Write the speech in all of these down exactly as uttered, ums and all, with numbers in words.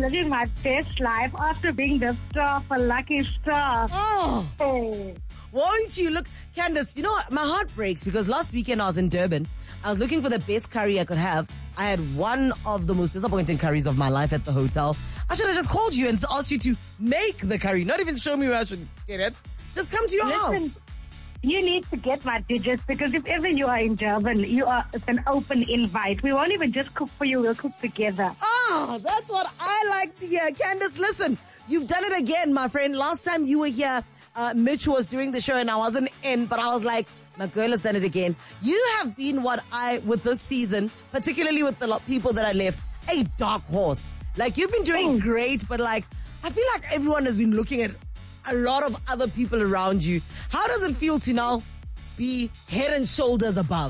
living my best life after being the star for Lucky Star. Oh. Hey. Won't you look, Candace, you know what? My heart breaks because last weekend I was in Durban. I was looking for the best curry I could have. I had one of the most disappointing curries of my life at the hotel. I should have just called you and asked you to make the curry, not even show me where I should get it. Just come to your Listen, house. You need to get my digits because if ever you are in Durban, you are it's an open invite. We won't even just cook for you, we'll cook together. Ah, that's what I like to hear. Candace, listen, you've done it again, my friend. Last time you were here, uh, Mitch was doing the show and I wasn't in, but I was like, my girl has done it again. You have been what I, with this season, particularly with the lo- people that I left, a dark horse. Like, you've been doing great, but like, I feel like everyone has been looking at a lot of other people around you. How does it feel to now be head and shoulders above?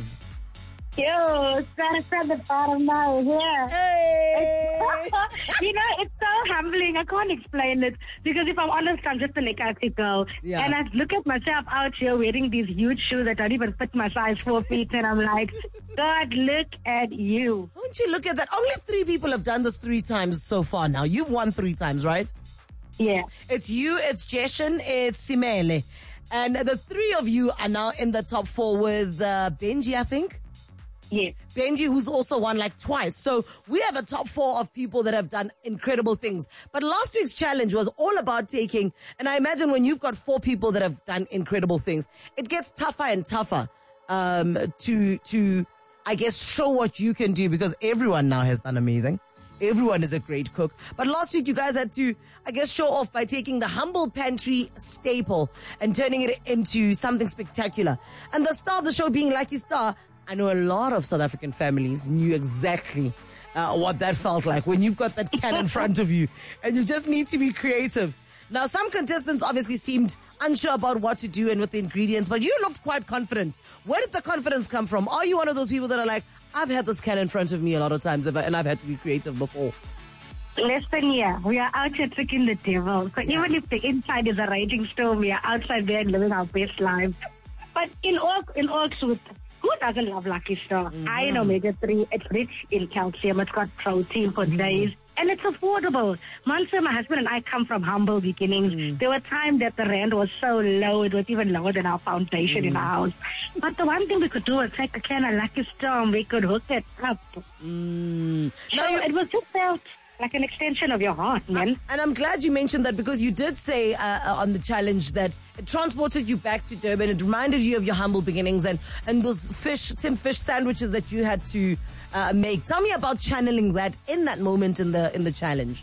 Yo, that's at the bottom now, yeah. Hey! You know, it's so humbling. I can't explain it because if I'm honest, I'm just an eclectic girl. Yeah. And I look at myself out here wearing these huge shoes that don't even fit my size four feet and I'm like, God, look at you. Don't you look at that? Only three people have done this three times so far now. You've won three times, right? Yeah. It's you, it's Jeshen, it's Simele. And the three of you are now in the top four with uh, Benji, I think. Yes. Benji, who's also won like twice. So we have a top four of people that have done incredible things. But last week's challenge was all about taking, and I imagine when you've got four people that have done incredible things, it gets tougher and tougher um, to, to, I guess, show what you can do because everyone now has done amazing. Everyone is a great cook. But last week you guys had to, I guess, show off by taking the humble pantry staple and turning it into something spectacular. And the star of the show being Lucky Star, I know a lot of South African families knew exactly uh, what that felt like when you've got that can in front of you and you just need to be creative. Now, some contestants obviously seemed unsure about what to do and with the ingredients, but you looked quite confident. Where did the confidence come from? Are you one of those people that are like, I've had this can in front of me a lot of times and I've had to be creative before? Listen here, we are out here tricking the devil. So yes. Even if the inside is a raging storm, we are outside there living our best lives. But in all, in all truth, who doesn't love Lucky Star? Mm-hmm. I know omega three, it's rich in calcium, it's got protein for mm-hmm. days, and it's affordable. Mansa, my husband and I come from humble beginnings. Mm-hmm. There were times that the rent was so low, it was even lower than our foundation mm-hmm. in our house. But the one thing we could do was take a can of Lucky Star and we could hook it up. Mm. So now you- it was just felt like an extension of your heart, man. Uh, and I'm glad you mentioned that because you did say uh, on the challenge that it transported you back to Durban. It reminded you of your humble beginnings and, and those fish, tin fish sandwiches that you had to uh, make. Tell me about channeling that in that moment in the in the challenge.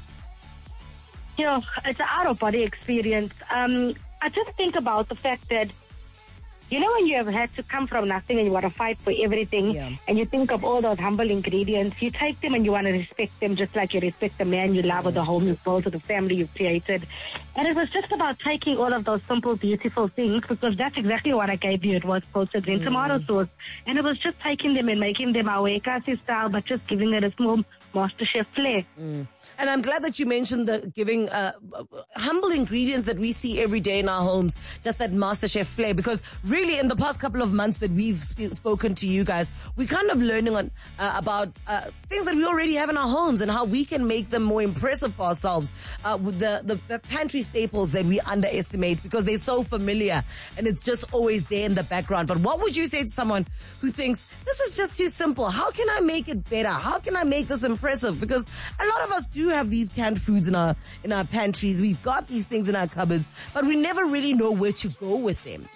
You know, it's an out-of-body experience. Um, I just think about the fact that, you know, when you have had to come from nothing and you want to fight for everything, yeah. and you think of all those humble ingredients, you take them and you want to respect them just like you respect the man you love or the home you've built or the family you've created. And it was just about taking all of those simple, beautiful things because that's exactly what I gave you. It was posted in mm. tomato sauce. And it was just taking them and making them our Ekasi style, but just giving it a small MasterChef flair. Mm. And I'm glad that you mentioned the giving uh, humble ingredients that we see every day in our homes, just that MasterChef flair, because really in the past couple of months that we've sp- spoken to you guys, we're kind of learning on uh, about uh, things that we already have in our homes and how we can make them more impressive for ourselves uh, with the, the, the pantry staples that we underestimate because they're so familiar and it's just always there in the background. But what would you say to someone who thinks, this is just too simple? How can I make it better? How can I make this impressive? Because a lot of us do have these canned foods in our in our pantries. We've got these things in our cupboards, but we never really know where to go with them.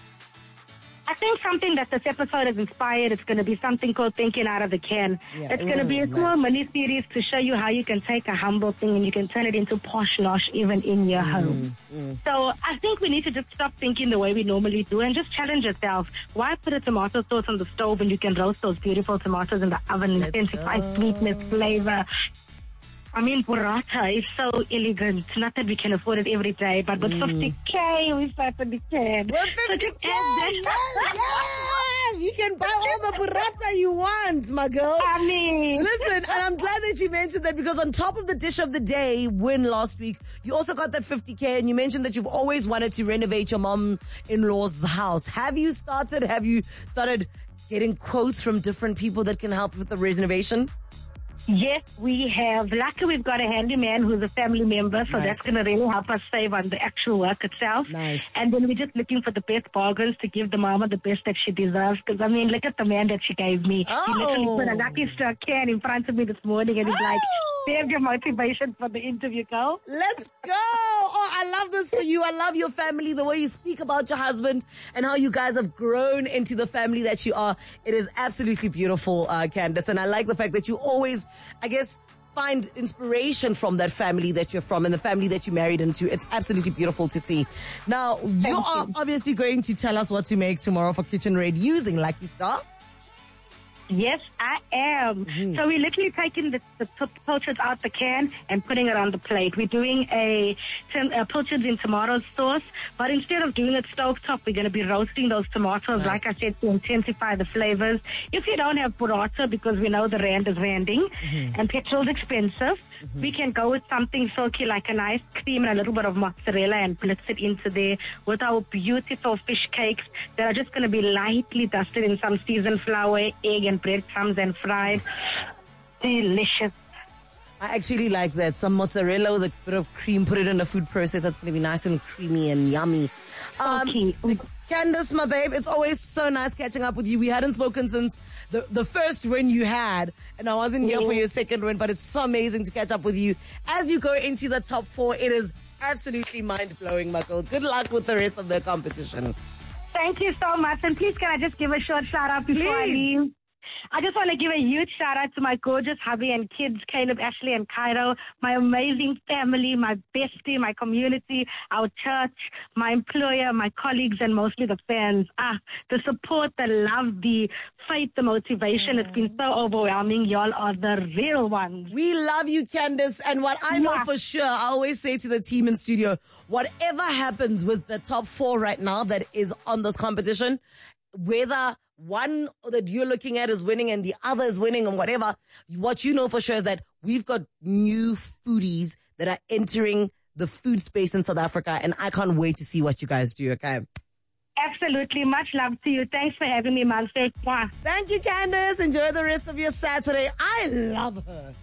I think something that this episode has inspired, it's going to be something called Thinking Out of the Can. Yeah. It's going to be a small nice. mini-series to show you how you can take a humble thing and you can turn it into posh-nosh even in your mm, home. Mm. So I think we need to just stop thinking the way we normally do and just challenge yourself. Why put a tomato sauce on the stove when you can roast those beautiful tomatoes in the oven and intensify sweetness, flavor? I mean, burrata is so elegant. Not that we can afford it every day, but with mm. fifty K, we certainly can. With fifty K, yes, yes! You can buy all the burrata you want, my girl. I mean. Listen, and I'm glad that you mentioned that because on top of the dish of the day win last week, you also got that fifty K and you mentioned that you've always wanted to renovate your mom-in-law's house. Have you started? Have you started getting quotes from different people that can help with the renovation? Yes, we have. Luckily, we've got a handyman who's a family member, so nice. That's going to really help us save on the actual work itself. Nice. And then we're just looking for the best bargains to give the mama the best that she deserves. Because, I mean, look at the man that she gave me. Oh. He literally put a Lucky Star can in front of me this morning, and he's oh. like, there's your motivation for the interview, girl. Let's go. Oh, I love this for you. I love your family, the way you speak about your husband and how you guys have grown into the family that you are. It is absolutely beautiful, uh, Candace. And I like the fact that you always, I guess, find inspiration from that family that you're from and the family that you married into. It's absolutely beautiful to see. Now, you Thank are you. obviously going to tell us what to make tomorrow for Kitchen Raid using Lucky Star. Yes, I am. Mm-hmm. So we're literally taking the, the pilchards out the can and putting it on the plate. We're doing a, a pilchards in tomato sauce, but instead of doing it stovetop, we're going to be roasting those tomatoes, nice. like I said, to intensify the flavors. If you don't have burrata, because we know the rand is randing mm-hmm. and petrol's expensive, mm-hmm. we can go with something silky like a nice cream and a little bit of mozzarella and blitz it into there with our beautiful fish cakes that are just going to be lightly dusted in some seasoned flour, egg, and breadcrumbs and fried. Delicious. I actually like that. Some mozzarella with a bit of cream, put it in a food process. That's going to be nice and creamy and yummy. Um, okay. Candace, my babe, it's always so nice catching up with you. We hadn't spoken since the, the first win you had, and I wasn't here mm. for your second win, but it's so amazing to catch up with you. As you go into the top four, it is absolutely mind-blowing, my girl. Good luck with the rest of the competition. Thank you so much. And please, can I just give a short shout-out before please. I leave? I just want to give a huge shout out to my gorgeous hubby and kids, Caleb, Ashley, and Cairo, my amazing family, my bestie, my community, our church, my employer, my colleagues, and mostly the fans. Ah, the support, the love, the faith, the motivation. It's been so overwhelming. Y'all are the real ones. We love you, Candace. And what I know yeah. for sure, I always say to the team in studio, whatever happens with the top four right now that is on this competition, whether one that you're looking at is winning and the other is winning and whatever, what you know for sure is that we've got new foodies that are entering the food space in South Africa, and I can't wait to see what you guys do, okay? Absolutely. Much love to you. Thanks for having me, man. Thank you, Candace. Enjoy the rest of your Saturday. I love her.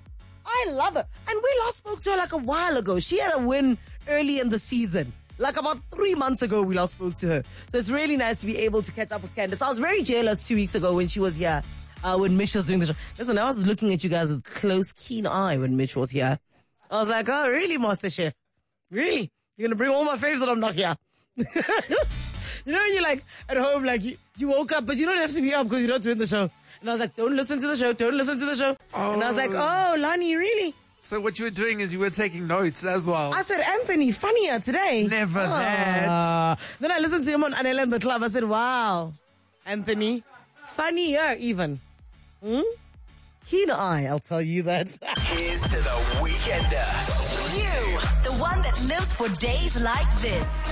I love her. And we last spoke to her like a while ago. She had a win early in the season. Like about three months ago, we last spoke to her. So it's really nice to be able to catch up with Candace. I was very jealous two weeks ago when she was here, uh, when Mitch was doing the show. Listen, I was looking at you guys with close, keen eye when Mitch was here. I was like, oh, really, Master Chef? Really? You're going to bring all my faves when I'm not here? You know, when you're like at home, like you, you woke up, but you don't have to be up because you're not doing the show. And I was like, don't listen to the show, don't listen to the show. Oh. And I was like, oh, Lani, really? So what you were doing is you were taking notes as well. I said, Anthony, funnier today. Never oh. that. Then I listened to him on Anela in the club. I said, wow, Anthony, funnier even. Hmm? Keen eye, I'll tell you that. Here's to the Weekender. You, the one that lives for days like this.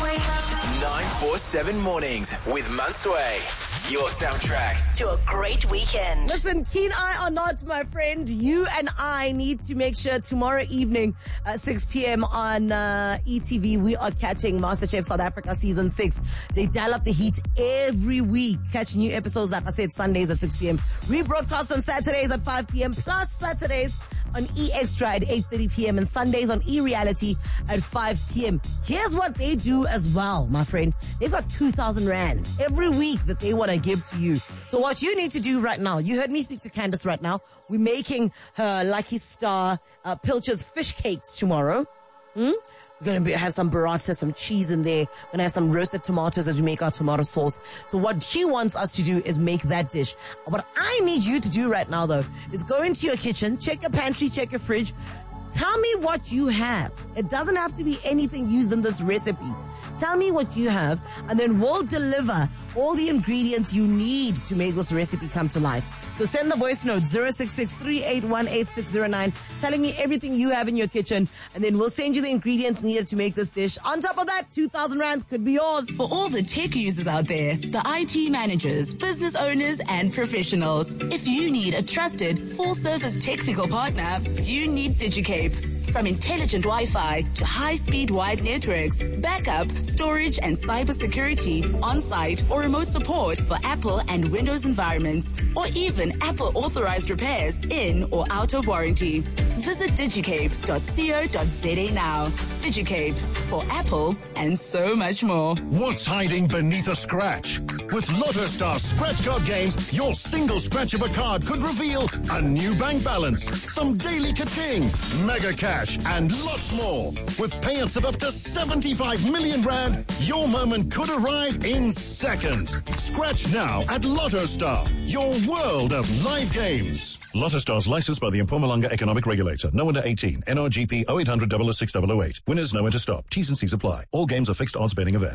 nine four seven Mornings with Mansway. Your soundtrack to a great weekend. Listen, keen eye or not, my friend, you and I need to make sure tomorrow evening at six p.m. on uh, E T V, we are catching MasterChef South Africa Season six. They dial up the heat every week. Catch new episodes, like I said, Sundays at six p.m. Rebroadcast on Saturdays at five p.m. plus Saturdays on E Extra at eight thirty p.m. and Sundays on E Reality at five p.m. Here's what they do as well, my friend. They've got two thousand rand every week that they want to give to you. So what you need to do right now, you heard me speak to Candace right now. We're making her Lucky Star uh, Pilchards fish cakes tomorrow. Hmm? We're going to have some burrata, some cheese in there. We're going to have some roasted tomatoes as we make our tomato sauce. So what she wants us to do is make that dish. What I need you to do right now, though, is go into your kitchen, check your pantry, check your fridge. Tell me what you have. It doesn't have to be anything used in this recipe. Tell me what you have, and then we'll deliver all the ingredients you need to make this recipe come to life. So send the voice note zero six six, three eight one, eight six zero nine telling me everything you have in your kitchen, and then we'll send you the ingredients needed to make this dish. On top of that, two thousand rands could be yours. For all the tech users out there, the I T managers, business owners, and professionals, if you need a trusted, full-service technical partner, you need DigiCape. From intelligent Wi-Fi to high-speed wide networks, backup, storage, and cybersecurity, on-site or remote support for Apple and Windows environments, or even Apple authorized repairs in or out of warranty. Visit digicape dot co dot za now. Digicape, for Apple and so much more. What's hiding beneath a scratch? With Lotto Star scratch card games, your single scratch of a card could reveal a new bank balance, some daily ka-ching, mega cash, and lots more. With payouts of up to seventy-five million rand, your moment could arrive in seconds. Scratch now at Lotto Star, your world of live games. Lotto Star's licensed by the Mpumalanga Economic Regulator. No under eighteen. N R G P oh eight hundred, double oh six, double oh eight. Winners know when to stop. T's and C's apply. All games are fixed odds betting events.